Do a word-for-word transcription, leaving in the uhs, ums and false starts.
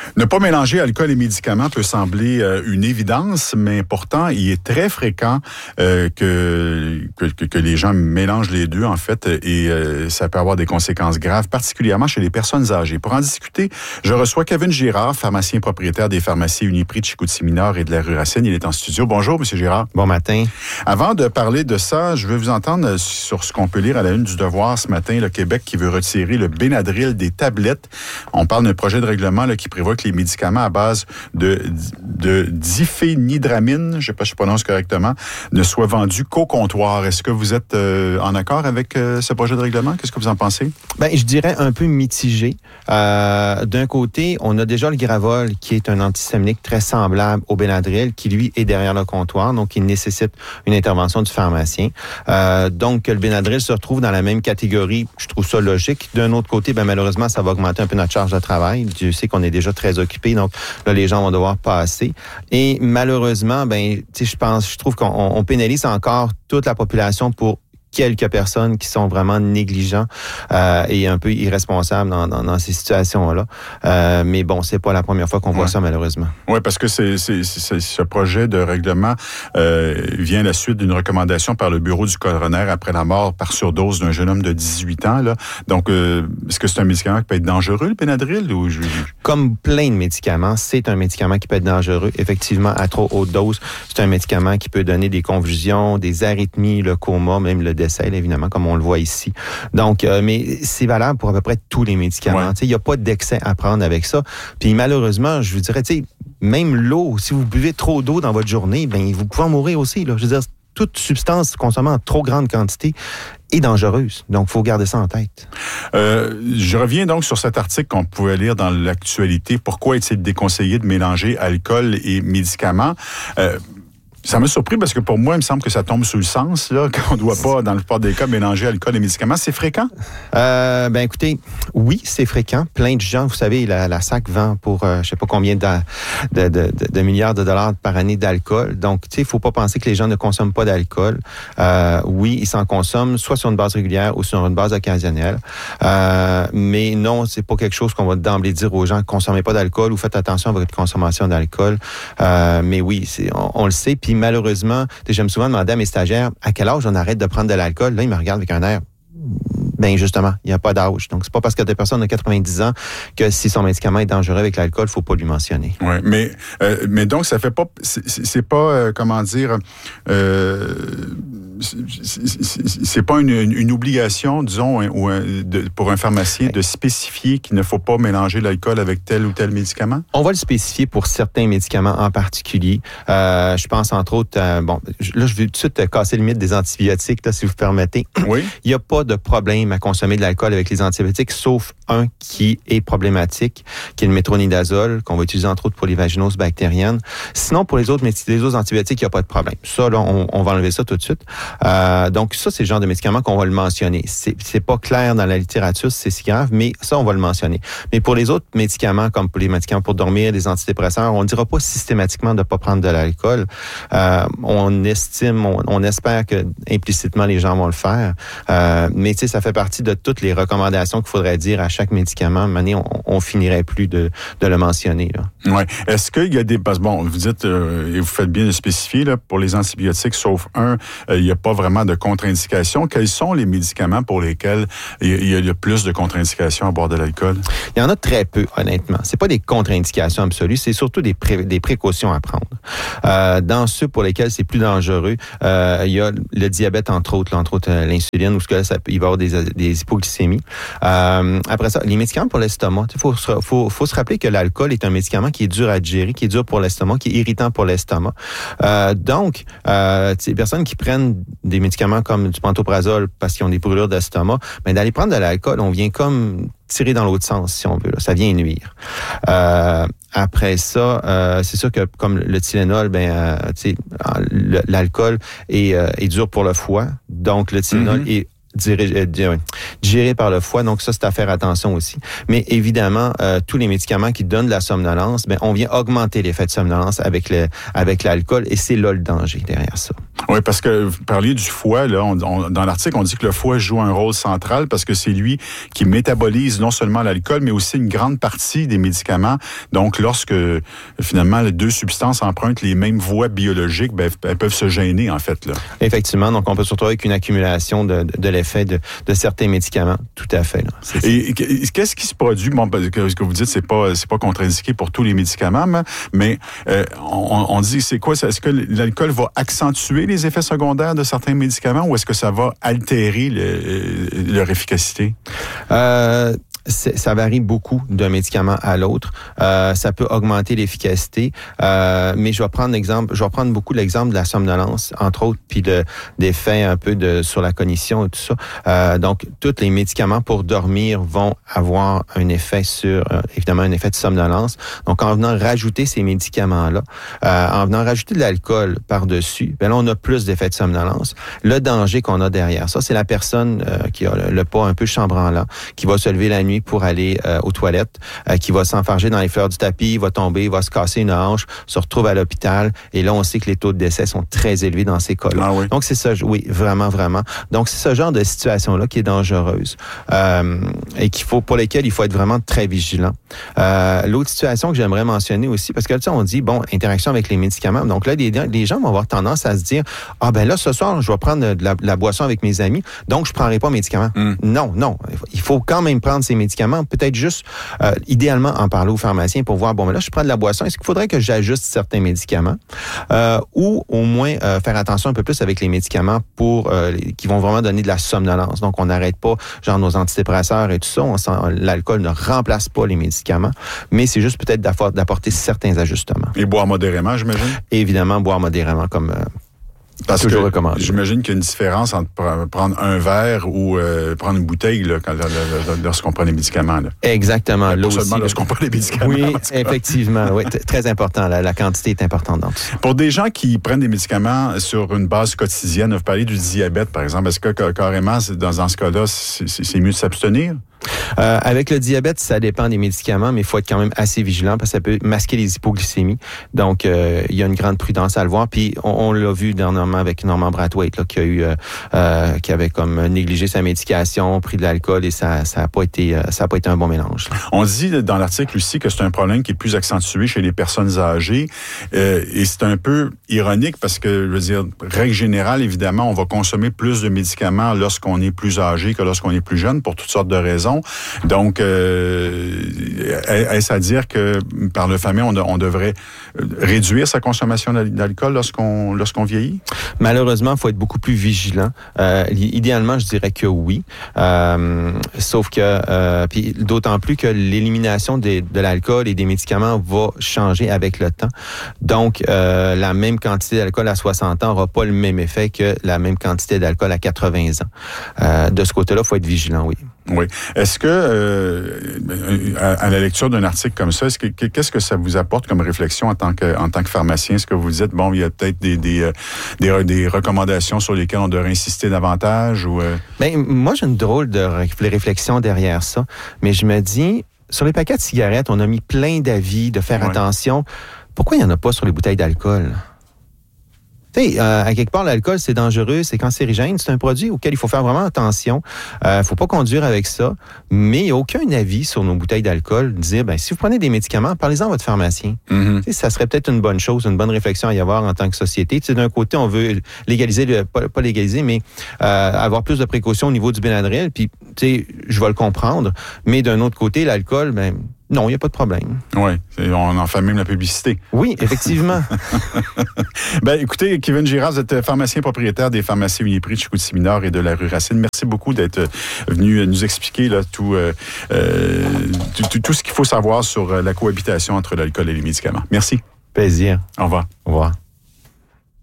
Ne pas mélanger alcool et médicaments peut sembler euh, une évidence, mais pourtant, il est très fréquent euh, que, que, que les gens mélangent les deux, en fait, et euh, ça peut avoir des conséquences graves, particulièrement chez les personnes âgées. Pour en discuter, je reçois Kevin Girard, pharmacien propriétaire des pharmacies Uniprix de Chicoutimi-Nord et de la rue Racine. Il est en studio. Bonjour, Monsieur Girard. Bon matin. Avant de parler de ça, je veux vous entendre sur ce qu'on peut lire à la une du Devoir ce matin, le Québec qui veut retirer le Benadryl des tablettes. On parle d'un projet de règlement là, qui prévoit que les médicaments à base de, de diphénhydramine, je ne sais pas si je prononce correctement, ne soient vendus qu'au comptoir. Est-ce que vous êtes euh, en accord avec euh, ce projet de règlement? Qu'est-ce que vous en pensez? Ben, je dirais un peu mitigé. Euh, d'un côté, on a déjà le Gravol, qui est un antihistaminique très semblable au Benadryl, qui lui est derrière le comptoir, donc il nécessite une intervention du pharmacien. Euh, donc, que le Benadryl se retrouve dans la même catégorie, je trouve ça logique. D'un autre côté, ben, malheureusement, ça va augmenter un peu notre charge de travail. Dieu sait qu'on est déjà très occupé, donc là, les gens vont devoir passer. Et malheureusement, ben, tu sais, je pense, je trouve qu'on on pénalise encore toute la population pour quelques personnes qui sont vraiment négligents euh, et un peu irresponsables dans, dans, dans ces situations-là. Euh, mais bon, c'est pas la première fois qu'on voit ouais. ça, malheureusement. Oui, parce que c'est, c'est, c'est, ce projet de règlement euh, vient à la suite d'une recommandation par le bureau du coroner après la mort par surdose d'un jeune homme de dix-huit ans. Là. Donc, euh, est-ce que c'est un médicament qui peut être dangereux, le Benadryl? Ou je... Comme plein de médicaments, c'est un médicament qui peut être dangereux. Effectivement, à trop haute dose, c'est un médicament qui peut donner des convulsions, des arythmies, le coma, même le décès, évidemment, comme on le voit ici. Donc, euh, mais c'est valable pour à peu près tous les médicaments. Ouais. Il n'y a pas d'excès à prendre avec ça. Puis malheureusement, je vous dirais, tu sais, même l'eau, si vous buvez trop d'eau dans votre journée, ben vous pouvez en mourir aussi. Là. Je veux dire, toute substance consommée en trop grande quantité est dangereuse. Donc, il faut garder ça en tête. Euh, je reviens donc sur cet article qu'on pouvait lire dans l'actualité. Pourquoi est-il déconseillé de mélanger alcool et médicaments? Euh, Ça m'a surpris parce que pour moi, il me semble que ça tombe sous le sens, là, qu'on ne doit pas, dans le plupart des cas, mélanger alcool et médicaments. C'est fréquent? Euh, ben écoutez, oui, c'est fréquent. Plein de gens, vous savez, la, la S A C vend pour euh, je sais pas combien de, de, de, de milliards de dollars par année d'alcool. Donc, tu sais, il faut pas penser que les gens ne consomment pas d'alcool. Euh, oui, ils s'en consomment, soit sur une base régulière ou sur une base occasionnelle. Euh, mais non, c'est pas quelque chose qu'on va d'emblée dire aux gens, consommez pas d'alcool ou faites attention à votre consommation d'alcool. Euh, mais oui, c'est, on, on le sait. Puis malheureusement, j'aime souvent demander à mes stagiaires à quel âge on arrête de prendre de l'alcool. Là, ils me regardent avec un air. Ben justement, il n'y a pas d'âge. Donc, c'est pas parce que des personnes de quatre-vingt-dix ans que si son médicament est dangereux avec l'alcool, il faut pas lui mentionner. Oui, mais euh, mais donc ça fait pas, c'est, c'est pas euh, comment dire, euh, c'est, c'est, c'est pas une, une obligation, disons, ou un, de, pour un pharmacien de spécifier qu'il ne faut pas mélanger l'alcool avec tel ou tel médicament. On va le spécifier pour certains médicaments en particulier. Euh, je pense entre autres, euh, bon, là je vais tout de suite casser le mythe des antibiotiques, là, si vous permettez. Oui. Il n'y a pas de problème à consommer de l'alcool avec les antibiotiques, sauf un qui est problématique, qui est le métronidazole, qu'on va utiliser entre autres pour les vaginoses bactériennes. Sinon, pour les autres, les autres antibiotiques, il n'y a pas de problème. Ça, là, on, on va enlever ça tout de suite. Euh, donc, ça, c'est le genre de médicament qu'on va le mentionner. C'est, c'est pas clair dans la littérature si c'est si grave, mais ça, on va le mentionner. Mais pour les autres médicaments, comme pour les médicaments pour dormir, les antidépresseurs, on ne dira pas systématiquement de ne pas prendre de l'alcool. Euh, on estime, on, on espère que implicitement, les gens vont le faire. Euh, mais tu sais, ça fait partie de toutes les recommandations qu'il faudrait dire à chaque médicament. Mané, on, on finirait plus de, de le mentionner. Oui. Est-ce qu'il y a des... Parce que bon, vous dites, euh, et vous faites bien de spécifier, là, pour les antibiotiques, sauf un, euh, il n'y a pas vraiment de contre-indication. Quels sont les médicaments pour lesquels il y a le plus de contre-indications à boire de l'alcool? Il y en a très peu, honnêtement. C'est pas des contre-indications absolues, c'est surtout des, pré- des précautions à prendre. Euh, dans ceux pour lesquels c'est plus dangereux, euh, il y a le diabète, entre autres, là, entre autres euh, l'insuline, où ce que là, ça, il va y avoir des, des hypoglycémies. Euh, après ça, les médicaments pour l'estomac. Il faut, faut, faut se rappeler que l'alcool est un médicament qui est dur à digérer, qui est dur pour l'estomac, qui est irritant pour l'estomac. Euh, donc, euh, les personnes qui prennent des médicaments comme du pantoprazole parce qu'ils ont des brûlures d'estomac, ben, d'aller prendre de l'alcool, on vient comme tirer dans l'autre sens, si on veut. Là. Ça vient nuire. Euh, après ça, euh, c'est sûr que comme le Tylenol, ben, euh, tu sais, l'alcool est, euh, est dur pour le foie. Donc, le Tylenol mm-hmm. est Dirigé, euh, digéré par le foie, donc ça, c'est à faire attention aussi. Mais évidemment, euh, tous les médicaments qui donnent de la somnolence, ben on vient augmenter l'effet de somnolence avec le avec l'alcool, et c'est là le danger derrière ça. Oui, parce que vous parliez du foie, là, on, on, dans l'article, on dit que le foie joue un rôle central parce que c'est lui qui métabolise non seulement l'alcool, mais aussi une grande partie des médicaments. Donc, lorsque, finalement, les deux substances empruntent les mêmes voies biologiques, ben, elles peuvent se gêner, en fait, là. Effectivement. Donc, on peut se retrouver avec une accumulation de, de, de l'effet de, de certains médicaments. Tout à fait, là. C'est Et qu'est-ce qui se produit? Bon, ce que vous dites, c'est pas, c'est pas contre-indiqué pour tous les médicaments, mais euh, on, on dit, c'est quoi? Est-ce que l'alcool va accentuer les effets secondaires de certains médicaments ou est-ce que ça va altérer le, leur efficacité? Euh... Ça varie beaucoup d'un médicament à l'autre. Euh, ça peut augmenter l'efficacité, euh, mais je vais prendre l'exemple. Je vais prendre beaucoup l'exemple de la somnolence, entre autres, puis de d'effets un peu de sur la cognition et tout ça. Euh, donc, tous les médicaments pour dormir vont avoir un effet sur, euh, évidemment, un effet de somnolence. Donc, en venant rajouter ces médicaments-là, euh, en venant rajouter de l'alcool par-dessus, ben là, on a plus d'effets de somnolence. Le danger qu'on a derrière ça, c'est la personne euh, qui a le, le pas un peu chambranlant, qui va se lever la nuit pour aller euh, aux toilettes, euh, qui va s'enfarger dans les fleurs du tapis, va tomber, va se casser une hanche, se retrouve à l'hôpital. Et là, on sait que les taux de décès sont très élevés dans ces cas-là. Ah oui. Donc, c'est ça, oui, vraiment, vraiment. Donc, c'est ce genre de situation-là qui est dangereuse euh, et qu'il faut, pour lesquelles il faut être vraiment très vigilant. Euh, l'autre situation que j'aimerais mentionner aussi, parce que là, on dit, bon, interaction avec les médicaments. Donc là, les, les gens vont avoir tendance à se dire, ah ben là, ce soir, je vais prendre de la, de la boisson avec mes amis, donc je ne prendrai pas de médicaments. Mm. Non, non. Il faut quand même prendre ces médicaments, peut-être juste, euh, idéalement, en parler au pharmacien pour voir, bon, mais là, je prends de la boisson, est-ce qu'il faudrait que j'ajuste certains médicaments euh, ou au moins euh, faire attention un peu plus avec les médicaments pour euh, les, qui vont vraiment donner de la somnolence. Donc, on n'arrête pas, genre, nos antidépresseurs et tout ça, on sent, l'alcool ne remplace pas les médicaments, mais c'est juste peut-être d'apporter certains ajustements. Et boire modérément, j'imagine? Et évidemment, boire modérément, comme... Euh, Parce que j'imagine qu'il y a une différence entre prendre un verre ou euh, prendre une bouteille là, quand, lorsqu'on prend les médicaments. Là. Exactement. Pas seulement lorsqu'on prend les médicaments. Oui, effectivement. Oui, très important. La, la quantité est importante dans tout ça. Pour des gens qui prennent des médicaments sur une base quotidienne, vous parlez du diabète, par exemple. Est-ce que carrément, dans, dans ce cas-là, c'est, c'est mieux de s'abstenir? Euh, avec le diabète, ça dépend des médicaments, mais il faut être quand même assez vigilant parce que ça peut masquer les hypoglycémies. Donc, euh, il y a une grande prudence à le voir. Puis, on, on l'a vu dernièrement avec Norman Brathwaite, là, qui a eu, euh, euh, qui avait comme négligé sa médication, pris de l'alcool et ça, ça a pas été, euh, ça a pas été un bon mélange. Là. On dit dans l'article aussi que c'est un problème qui est plus accentué chez les personnes âgées euh, et c'est un peu ironique parce que, je veux dire, règle générale, évidemment, on va consommer plus de médicaments lorsqu'on est plus âgé que lorsqu'on est plus jeune pour toutes sortes de raisons. Donc, euh, est-ce à dire que par le famille, on, on devrait réduire sa consommation d'alcool lorsqu'on lorsqu'on vieillit? Malheureusement, il faut être beaucoup plus vigilant. Euh, idéalement, je dirais que oui. Euh, sauf que, euh, puis d'autant plus que l'élimination des, de l'alcool et des médicaments va changer avec le temps. Donc, euh, la même quantité d'alcool à soixante ans n'aura pas le même effet que la même quantité d'alcool à quatre-vingts ans. Euh, de ce côté-là, il faut être vigilant, oui. Oui. Est-ce que, euh, à, à la lecture d'un article comme ça, est-ce que, qu'est-ce que ça vous apporte comme réflexion en tant que, en tant que pharmacien? Est-ce que vous dites, bon, il y a peut-être des, des, des, des recommandations sur lesquelles on devrait insister davantage? Ou, euh... Bien, moi, j'ai une drôle de réflexion derrière ça, mais je me dis, sur les paquets de cigarettes, on a mis plein d'avis de faire ouais. attention. Pourquoi il n'y en a pas sur les bouteilles d'alcool? Tu sais, euh, à quelque part, l'alcool, c'est dangereux, c'est cancérigène, c'est un produit auquel il faut faire vraiment attention. Il euh, faut pas conduire avec ça, mais il n'y a aucun avis sur nos bouteilles d'alcool. Dire, ben, si vous prenez des médicaments, parlez-en à votre pharmacien. Mm-hmm. Tu sais, ça serait peut-être une bonne chose, une bonne réflexion à y avoir en tant que société. Tu sais, d'un côté, on veut légaliser, le, pas, pas légaliser, mais euh, avoir plus de précautions au niveau du Benadryl. Puis, tu sais, je vais le comprendre, mais d'un autre côté, l'alcool, ben non, il n'y a pas de problème. Oui, on en fait même la publicité. Oui, effectivement. Ben, écoutez, Kevin Girard, vous êtes pharmacien propriétaire des pharmacies Uniprix de Chicoutimi-Nord et de la rue Racine. Merci beaucoup d'être venu nous expliquer là, tout, euh, tout, tout, tout ce qu'il faut savoir sur la cohabitation entre l'alcool et les médicaments. Merci. Plaisir. Au revoir. Au revoir.